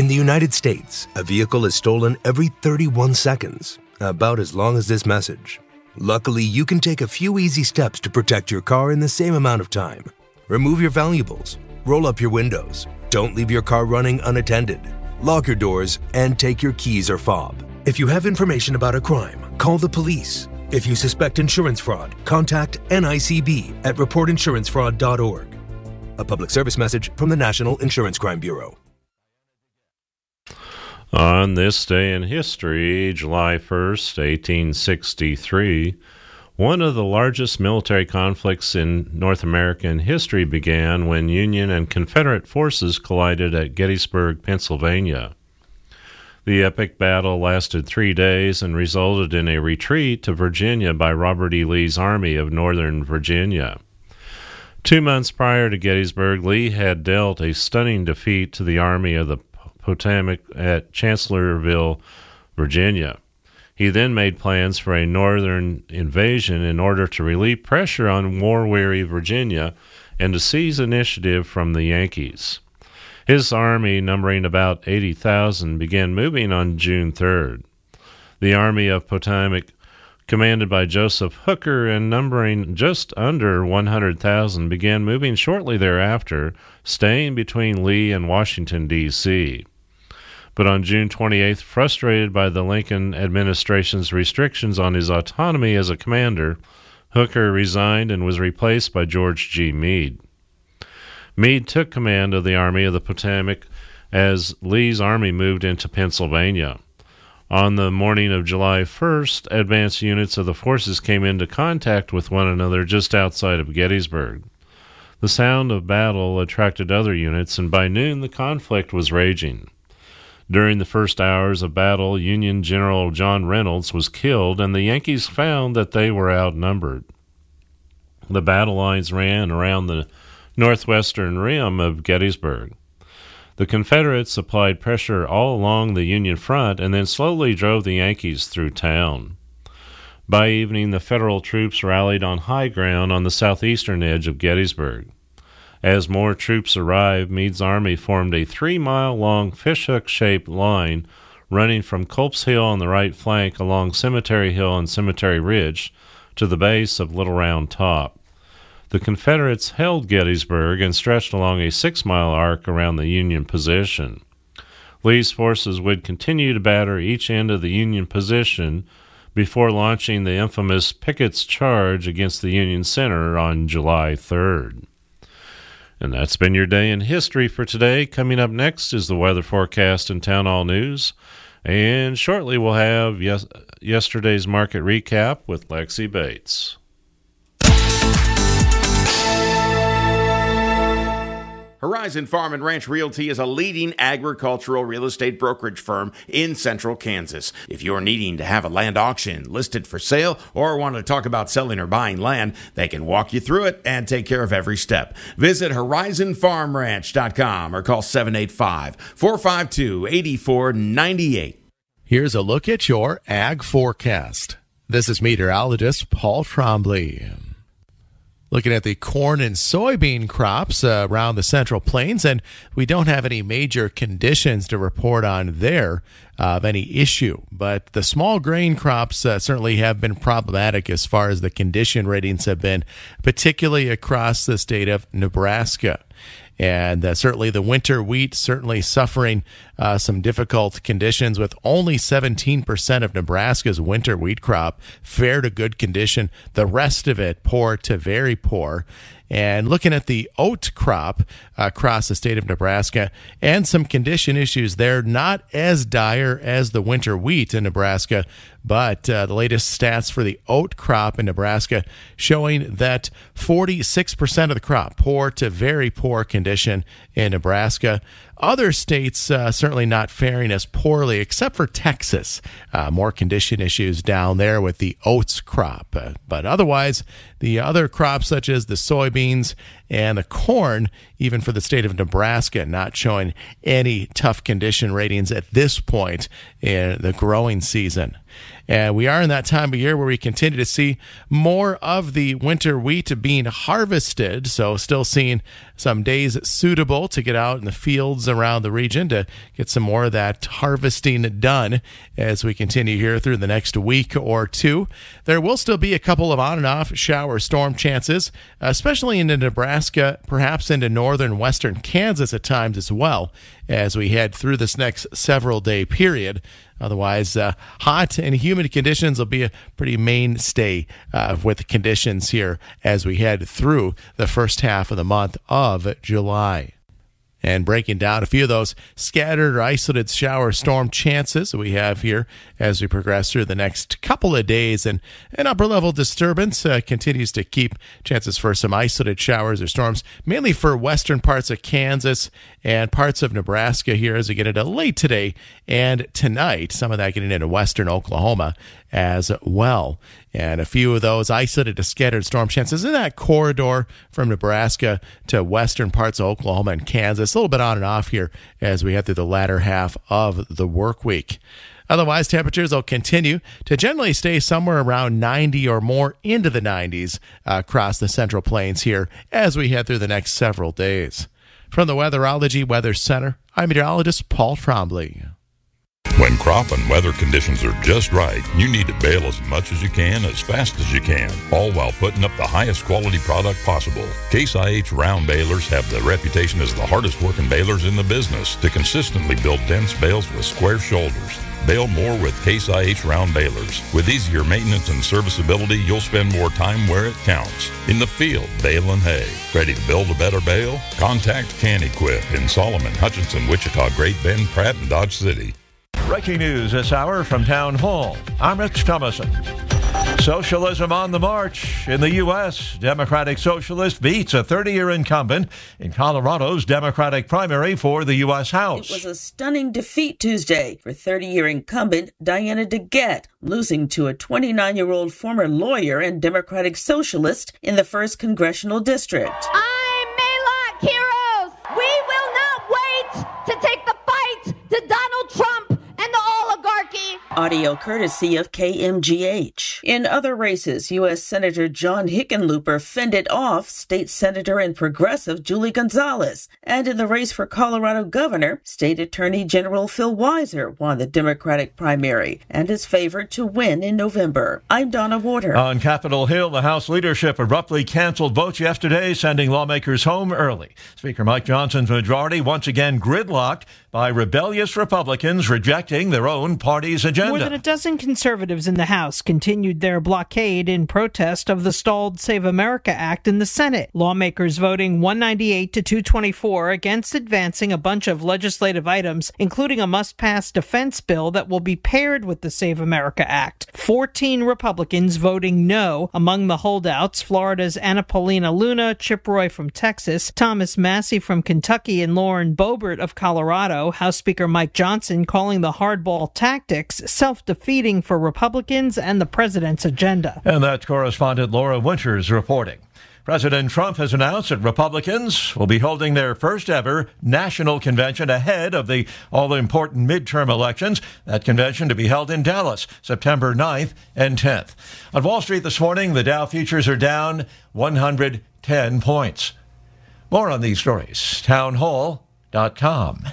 In the United States, a vehicle is stolen every 31 seconds, about as long as this message. Luckily, you can take a few easy steps to protect your car in the same amount of time. Remove your valuables, roll up your windows, don't leave your car running unattended, lock your doors, and take your keys or fob. If you have information about a crime, call the police. If you suspect insurance fraud, contact NICB at reportinsurancefraud.org. A public service message from the National Insurance Crime Bureau. On this day in history, July 1st, 1863, one of the largest military conflicts in North American history began when Union and Confederate forces collided at Gettysburg, Pennsylvania. The epic battle lasted 3 days and resulted in a retreat to Virginia by Robert E. Lee's Army of Northern Virginia. 2 months prior to Gettysburg, Lee had dealt a stunning defeat to the Army of the Potomac at Chancellorsville, Virginia. He then made plans for a northern invasion in order to relieve pressure on war-weary Virginia and to seize initiative from the Yankees. His army, numbering about 80,000, began moving on June 3rd. The Army of Potomac, commanded by Joseph Hooker and numbering just under 100,000, began moving shortly thereafter, staying between Lee and Washington, D.C. But on June 28th, frustrated by the Lincoln administration's restrictions on his autonomy as a commander, Hooker resigned and was replaced by George G. Meade. Meade took command of the Army of the Potomac as Lee's army moved into Pennsylvania. On the morning of July 1st, advance units of the forces came into contact with one another just outside of Gettysburg. The sound of battle attracted other units, and by noon the conflict was raging. During the first hours of battle, Union General John Reynolds was killed, and the Yankees found that they were outnumbered. The battle lines ran around the northwestern rim of Gettysburg. The Confederates applied pressure all along the Union front and then slowly drove the Yankees through town. By evening, the Federal troops rallied on high ground on the southeastern edge of Gettysburg. As more troops arrived, Meade's army formed a 3-mile-long fishhook-shaped line running from Culp's Hill on the right flank along Cemetery Hill and Cemetery Ridge to the base of Little Round Top. The Confederates held Gettysburg and stretched along a 6-mile arc around the Union position. Lee's forces would continue to batter each end of the Union position before launching the infamous Pickett's Charge against the Union center on July 3rd. And that's been your day in history for today. Coming up next is the weather forecast and town hall news. And shortly we'll have yesterday's market recap with Lexi Bates. Horizon Farm and Ranch Realty is a leading agricultural real estate brokerage firm in central Kansas. If you're needing to have a land auction listed for sale or want to talk about selling or buying land, they can walk you through it and take care of every step. Visit horizonfarmranch.com or call 785-452-8498. Here's a look at your ag forecast. This is meteorologist Paul Trombley. Looking at the corn and soybean crops around the Central Plains, and we don't have any major conditions to report on there of any issue. But the small grain crops certainly have been problematic as far as the condition ratings have been, particularly across the state of Nebraska. And certainly the winter wheat certainly suffering some difficult conditions, with only 17% of Nebraska's winter wheat crop fair to good condition. The rest of it poor to very poor. And looking at the oat crop across the state of Nebraska, and some condition issues there, not as dire as the winter wheat in Nebraska, but the latest stats for the oat crop in Nebraska showing that 46% of the crop poor to very poor condition in Nebraska. Other states certainly not faring as poorly, except for Texas. More condition issues down there with the oats crop. But otherwise, the other crops such as the soybeans and the corn, even for the state of Nebraska, not showing any tough condition ratings at this point in the growing season. And we are in that time of year where we continue to see more of the winter wheat being harvested. So still seeing some days suitable to get out in the fields around the region to get some more of that harvesting done as we continue here through the next week or two. There will still be a couple of on and off shower storm chances, especially into Nebraska, perhaps into northern western Kansas at times as well, as we head through this next several day period. Otherwise, hot and humid conditions will be a pretty mainstay with conditions here as we head through the first half of the month of July. And breaking down a few of those scattered or isolated shower storm chances we have here as we progress through the next couple of days. And an upper-level disturbance continues to keep chances for some isolated showers or storms, mainly for western parts of Kansas and parts of Nebraska here as we get into late today and tonight. Some of that getting into western Oklahoma as well. And a few of those isolated to scattered storm chances in that corridor from Nebraska to western parts of Oklahoma and Kansas. A little bit on and off here as we head through the latter half of the work week. Otherwise, temperatures will continue to generally stay somewhere around 90 or more into the 90s across the Central Plains here as we head through the next several days. From the Weatherology Weather Center, I'm meteorologist Paul Trombley. When crop and weather conditions are just right, you need to bale as much as you can, as fast as you can, all while putting up the highest quality product possible. Case IH round balers have the reputation as the hardest working balers in the business to consistently build dense bales with square shoulders. Bale more with Case IH round balers. With easier maintenance and serviceability, you'll spend more time where it counts. In the field, baling hay. Ready to build a better bale? Contact CanEquip in Solomon, Hutchinson, Wichita, Great Bend, Pratt, and Dodge City. Breaking news this hour from Town Hall. I'm Rich Thomason. Socialism on the march in the U.S. Democratic Socialist beats a 30-year incumbent in Colorado's Democratic primary for the U.S. House. It was a stunning defeat Tuesday for 30-year incumbent Diana DeGette, losing to a 29-year-old former lawyer and Democratic Socialist in the 1st Congressional District. I'm Maylock Heroes. We will not wait to take the fight to Donald Trump and the oligarchy. Audio courtesy of KMGH. In other races, U.S. Senator John Hickenlooper fended off State Senator and Progressive Julie Gonzalez. And in the race for Colorado governor, State Attorney General Phil Weiser won the Democratic primary and is favored to win in November. I'm Donna Warder. On Capitol Hill, the House leadership abruptly canceled votes yesterday, sending lawmakers home early. Speaker Mike Johnson's majority once again gridlocked by rebellious Republicans rejecting their own party's agenda. More than a dozen conservatives in the House continued their blockade in protest of the stalled Save America Act in the Senate. Lawmakers voting 198 to 224 against advancing a bunch of legislative items, including a must-pass defense bill that will be paired with the Save America Act. 14 Republicans voting no. Among the holdouts, Florida's Anna Paulina Luna, Chip Roy from Texas, Thomas Massie from Kentucky, and Lauren Boebert of Colorado. House Speaker Mike Johnson calling the hardball tactics self-defeating for Republicans and the president's agenda. And that's correspondent Laura Winters reporting. President Trump has announced that Republicans will be holding their first ever national convention ahead of the all-important midterm elections. That convention to be held in Dallas, September 9th and 10th. On Wall Street this morning, the Dow futures are down 110 points. More on these stories, townhall.com.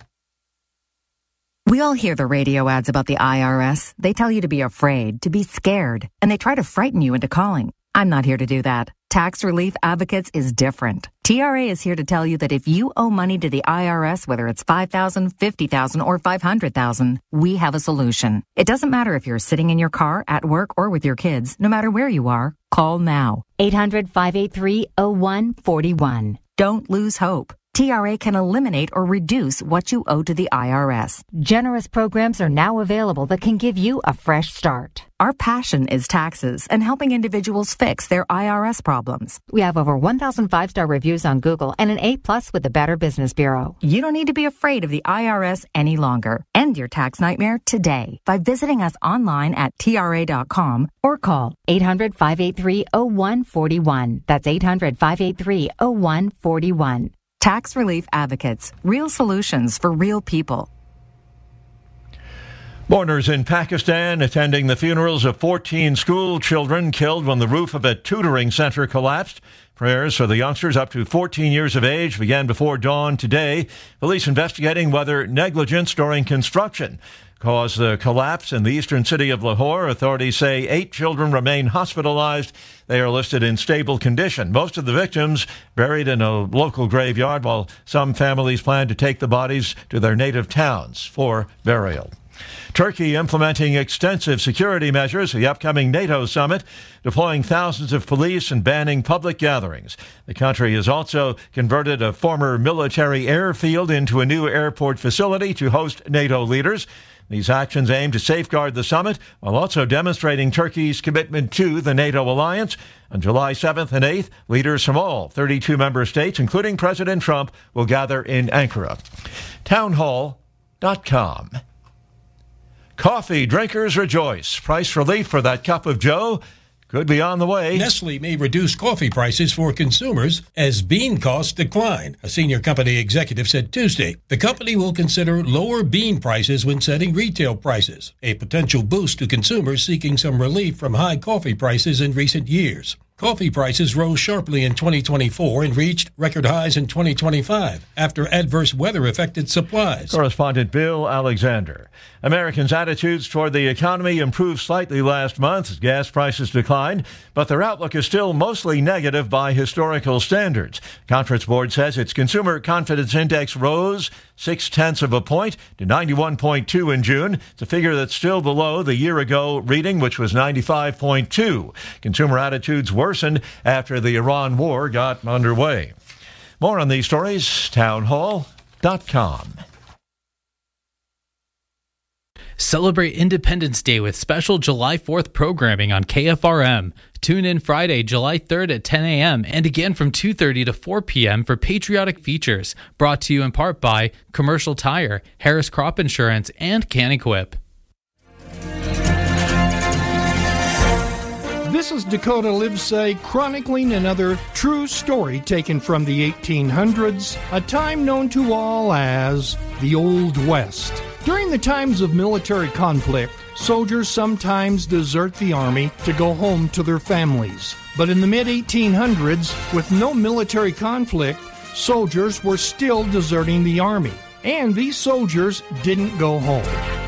We all hear the radio ads about the IRS. They tell you to be afraid, to be scared, and they try to frighten you into calling. I'm not here to do that. Tax Relief Advocates is different. TRA is here to tell you that if you owe money to the IRS, whether it's $5,000, $50,000, or $500,000, we have a solution. It doesn't matter if you're sitting in your car, at work, or with your kids. No matter where you are, call now. 800-583-0141. Don't lose hope. TRA can eliminate or reduce what you owe to the IRS. Generous programs are now available that can give you a fresh start. Our passion is taxes and helping individuals fix their IRS problems. We have over 1,000 5-star reviews on Google and an A+ with the Better Business Bureau. You don't need to be afraid of the IRS any longer. End your tax nightmare today by visiting us online at TRA.com or call 800-583-0141. That's 800-583-0141. Tax Relief Advocates. Real solutions for real people. Mourners in Pakistan attending the funerals of 14 school children killed when the roof of a tutoring center collapsed. Prayers for the youngsters up to 14 years of age began before dawn today. Police investigating whether negligence during construction caused the collapse in the eastern city of Lahore. Authorities say 8 children remain hospitalized. They are listed in stable condition. Most of the victims buried in a local graveyard, while some families plan to take the bodies to their native towns for burial. Turkey implementing extensive security measures for the upcoming NATO summit, deploying thousands of police and banning public gatherings. The country has also converted a former military airfield into a new airport facility to host NATO leaders. These actions aim to safeguard the summit while also demonstrating Turkey's commitment to the NATO alliance. On July 7th and 8th, leaders from all 32 member states, including President Trump, will gather in Ankara. Townhall.com. Coffee drinkers rejoice. Price relief for that cup of joe could be on the way. Nestle may reduce coffee prices for consumers as bean costs decline, a senior company executive said Tuesday. The company will consider lower bean prices when setting retail prices, a potential boost to consumers seeking some relief from high coffee prices in recent years. Coffee prices rose sharply in 2024 and reached record highs in 2025 after adverse weather affected supplies. Correspondent Bill Alexander. Americans' attitudes toward the economy improved slightly last month as gas prices declined, but their outlook is still mostly negative by historical standards. Conference Board says its Consumer Confidence Index rose 0.6 of a point to 91.2 in June. It's a figure that's still below the year-ago reading, which was 95.2. Consumer attitudes worsened after the Iran war got underway. More on these stories, townhall.com. Celebrate Independence Day with special July 4th programming on KFRM. Tune in Friday, July 3rd at 10 a.m. and again from 2:30 to 4 p.m. for patriotic features. Brought to you in part by Commercial Tire, Harris Crop Insurance, and Can-Equip. This is Dakota Livesay chronicling another true story taken from the 1800s, a time known to all as the Old West. During the times of military conflict, soldiers sometimes desert the army to go home to their families. But in the mid-1800s, with no military conflict, soldiers were still deserting the army. And these soldiers didn't go home.